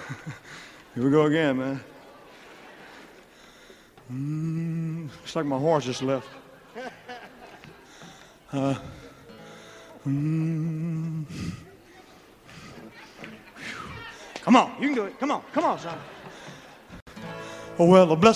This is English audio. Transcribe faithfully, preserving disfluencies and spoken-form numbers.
Here we go again, man. Mm, it's like my horse just left. Uh, mm. Come on, you can do it. Come on, come on, son. Oh, well, a blessed